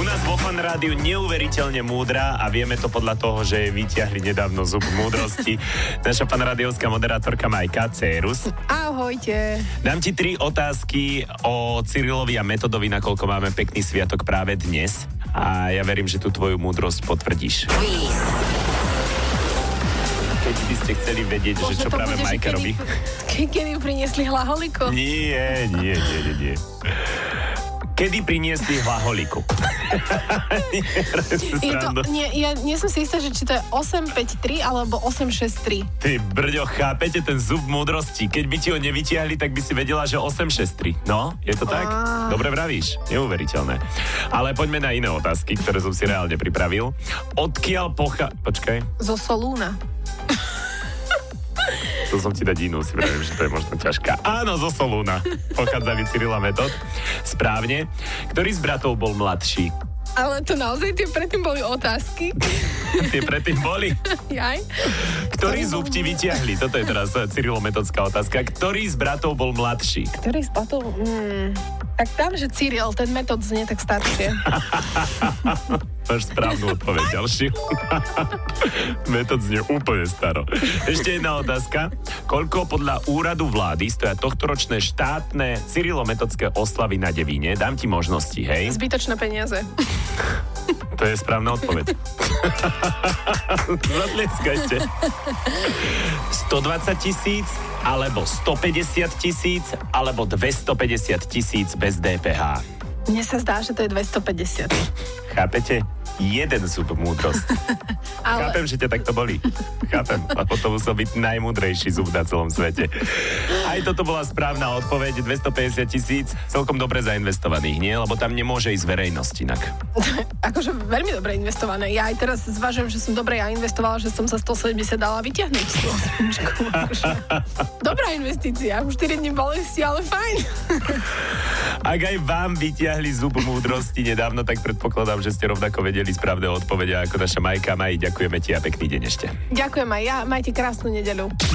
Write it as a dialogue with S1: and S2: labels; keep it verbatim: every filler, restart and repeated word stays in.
S1: U nás vo Fan Rádiu neuveriteľne múdra a vieme to podľa toho, že vytiahli nedávno zub múdrosti. Naša fanrádiovská moderátorka Majka, Cérus.
S2: Ahojte.
S1: Dám ti tri otázky o Cyrilovi a Metodovi, nakoľko máme pekný sviatok práve dnes. A ja verím, že tú tvoju múdrosť potvrdíš. Keď by ste chceli vedieť, Bože, že čo práve bude, Majka kedy, robí.
S2: Kedy priniesli hlaholiku?
S1: Nie, nie, nie, nie, nie. Kedy priniesli hlaholiku? nie,
S2: je to, nie, ja nie som si istá, že či to je osem päť tri alebo osem šesť tri.
S1: Ty brďo, chápete ten zub múdrosti? Keď by ti ho nevytiahli, tak by si vedela, že osem šesť tri. No, je to tak?
S2: Ah.
S1: Dobre vravíš, neuveriteľné. Ale poďme na iné otázky, ktoré som si reálne pripravil. Odkiaľ pochá... Počkaj.
S2: Zo Solúna.
S1: To som ti dať inú, si vravím, že to je možno ťažká. Áno, zo Solúna. Pochádzali Cyril a Metod. Správne. Ktorý z bratov bol mladší?
S2: Ale to naozaj tie predtým boli otázky.
S1: Tie predtým boli?
S2: Jaj.
S1: Ktorý zub ti vytiahli? Toto je teraz Cyrilo-metodská otázka. Ktorý z bratov bol mladší?
S2: Ktorý z bratov? Hmm, tak tam, že Cyril, ten Metod znie tak staršie.
S1: Máš správnu odpoveď. Ďalšiu. Metod znie úplne staro. Ešte jedna otázka. Koľko podľa úradu vlády stoja tohtoročné štátne Cyrilo-metodské oslavy na Devíne? Dám ti možnosti, hej?
S2: Zbytočné peniaze.
S1: To je správna odpoveď. Zatlieskajte. stodvadsať tisíc, alebo stopäťdesiat tisíc, alebo dvestopäťdesiat tisíc bez dé pé há.
S2: Mne sa zdá, že to je dvestopäťdesiat.
S1: Chápete? Jeden zub múdrosti. Ale... Chápem, že ťa takto bolí. Chápem. A potom musel byť najmúdrejší zub na celom svete. Aj toto bola správna odpoveď. dvestopäťdesiat tisíc, celkom dobre zainvestovaných, nie? Lebo tam nemôže ísť verejnosť inak.
S2: Akože veľmi dobre investované. Ja aj teraz zvažujem, že som dobre ja investovala, že som sa stosedemdesiat dala vyťahnuť. Dobrá investícia. Už štyri dní bolesti, ale fajn.
S1: Ak aj vám vyťahli zub múdrosti nedávno, tak predpokladám, že ste rovnako vedeli správne odpovede ako naša Majka. Maj, ďakujeme ti a pekný deň ešte.
S2: Ďakujem aj ja. Majte krásnu nedeľu.